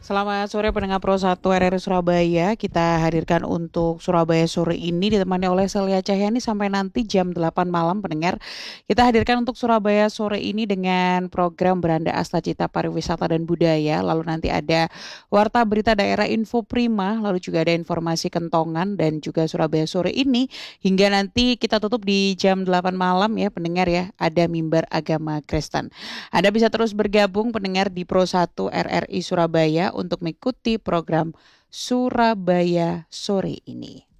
Selamat sore pendengar Pro 1 RRI Surabaya. Kita hadirkan untuk Surabaya sore ini ditemani oleh Celia Cahyani sampai nanti jam 8 malam pendengar. Kita hadirkan untuk Surabaya sore ini dengan program Beranda Asta Cita Pariwisata dan Budaya. Lalu nanti ada Warta Berita Daerah Info Prima, lalu juga ada informasi kentongan dan juga Surabaya sore ini hingga nanti kita tutup di jam 8 malam ya pendengar ya. Ada Mimbar Agama Kristen. Anda bisa terus bergabung pendengar di Pro 1 RRI Surabaya untuk mengikuti program Surabaya sore ini.